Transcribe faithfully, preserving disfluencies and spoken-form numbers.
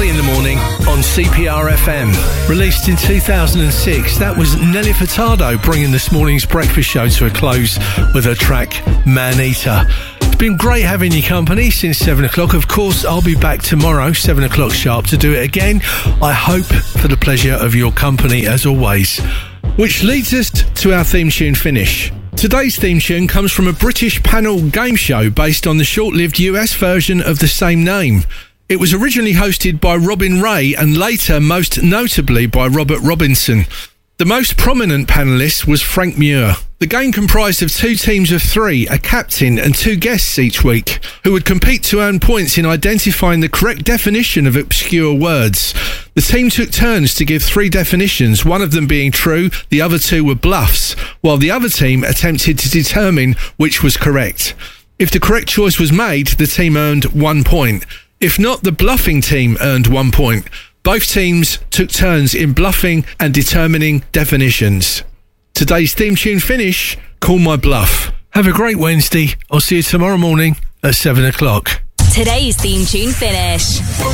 early in the morning on C P R F M. Released in two thousand six, that was Nelly Furtado bringing this morning's breakfast show to a close with her track Man Eater. It's been great having your company since seven o'clock. Of course, I'll be back tomorrow, seven o'clock sharp, to do it again. I hope for the pleasure of your company as always. Which leads us to our theme tune finish. Today's theme tune comes from a British panel game show based on the short-lived U S version of the same name. It was originally hosted by Robin Ray and later, most notably, by Robert Robinson. The most prominent panellist was Frank Muir. The game comprised of two teams of three, a captain and two guests each week, who would compete to earn points in identifying the correct definition of obscure words. The team took turns to give three definitions, one of them being true, the other two were bluffs, while the other team attempted to determine which was correct. If the correct choice was made, the team earned one point. If not, the bluffing team earned one point. Both teams took turns in bluffing and determining definitions. Today's theme tune finish, Call My Bluff. Have a great Wednesday. I'll see you tomorrow morning at seven o'clock. Today's theme tune finish.